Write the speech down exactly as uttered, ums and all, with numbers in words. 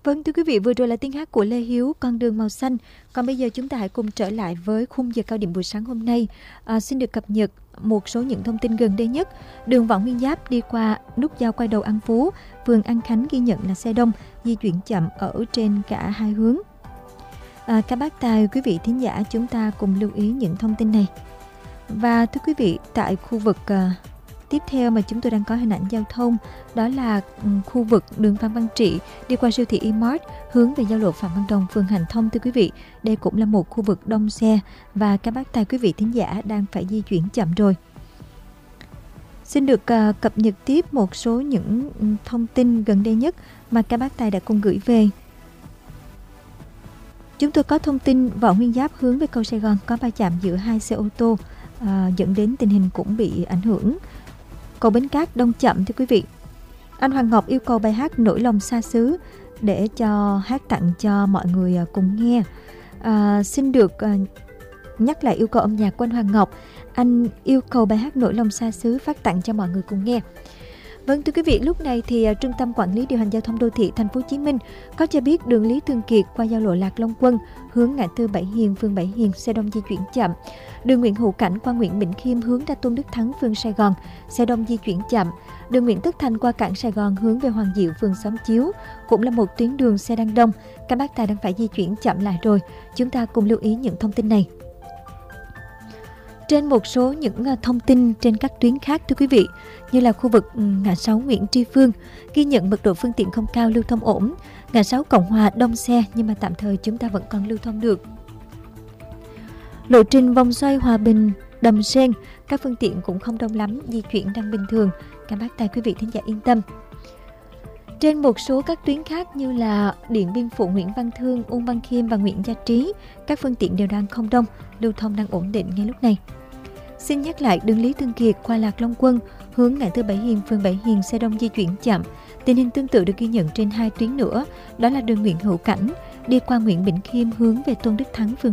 Vâng, thưa quý vị, vừa rồi là tiếng hát của Lê Hiếu, Con đường màu xanh. Còn bây giờ chúng ta hãy cùng trở lại với khung giờ cao điểm buổi sáng hôm nay. À, xin được cập nhật một số những thông tin gần đây nhất. Đường Võ Nguyên Giáp đi qua nút giao quay đầu An Phú, phường An Khánh ghi nhận là xe đông, di chuyển chậm ở trên cả hai hướng. À, các bác tài, quý vị thính giả, chúng ta cùng lưu ý những thông tin này. Và thưa quý vị, tại khu vực uh, tiếp theo mà chúng tôi đang có hình ảnh giao thông, đó là um, khu vực đường Phan Văn Trị đi qua siêu thị E-Mart hướng về giao lộ Phạm Văn Đồng, phường Hành Thông. Thưa quý vị, đây cũng là một khu vực đông xe và các bác tài, quý vị thính giả đang phải di chuyển chậm rồi. Xin được uh, cập nhật tiếp một số những um, thông tin gần đây nhất mà các bác tài đã cùng gửi về. Chúng tôi có thông tin Võ Nguyên Giáp hướng về cầu Sài Gòn có va chạm giữa hai xe ô tô, à, dẫn đến tình hình cũng bị ảnh hưởng. Cầu Bến Cát đông chậm thưa quý vị. Anh Hoàng Ngọc yêu cầu bài hát Nỗi lòng xa xứ để cho hát tặng cho mọi người cùng nghe. À, xin được à, nhắc lại yêu cầu âm nhạc của anh Hoàng Ngọc. Anh yêu cầu bài hát Nỗi lòng xa xứ phát tặng cho mọi người cùng nghe. Vâng, thưa quý vị, lúc này thì uh, Trung tâm Quản lý điều hành giao thông đô thị Thành phố Hồ Chí Minh có cho biết đường Lý Thường Kiệt qua giao lộ Lạc Long Quân hướng ngã tư Bảy Hiền, phường Bảy Hiền, xe đông di chuyển chậm. Đường Nguyễn Hữu Cảnh qua Nguyễn Bỉnh Khiêm hướng ra Tôn Đức Thắng, phường Sài Gòn, xe đông di chuyển chậm. Đường Nguyễn Tất Thành qua cảng Sài Gòn hướng về Hoàng Diệu, phường Xóm Chiếu cũng là một tuyến đường xe đang đông. Các bác tài đang phải di chuyển chậm lại rồi. Chúng ta cùng lưu ý những thông tin này. Trên một số những thông tin trên các tuyến khác thưa quý vị, như là khu vực ngã sáu Nguyễn Tri Phương ghi nhận mật độ phương tiện không cao, lưu thông ổn. Ngã sáu Cộng Hòa đông xe nhưng mà tạm thời chúng ta vẫn còn lưu thông được. Lộ trình vòng xoay Hòa Bình, Đầm Sen, các phương tiện cũng không đông lắm, di chuyển đang bình thường. Các bác tài, quý vị thính giả yên tâm. Trên một số các tuyến khác như là Điện Biên Phủ, Nguyễn Văn Thương, Uông Văn Khiêm và Nguyễn Gia Trí, các phương tiện đều đang không đông, lưu thông đang ổn định ngay lúc này. Xin nhắc lại đường Lý Thường Kiệt qua Lạc Long Quân hướng ngã tư Bảy Hiền, phường Bảy Hiền, xe đông di chuyển chậm. Tình hình tương tự được ghi nhận trên hai tuyến nữa, đó là đường Nguyễn Hữu Cảnh đi qua Nguyễn Bỉnh Khiêm hướng về Tôn Đức Thắng, phường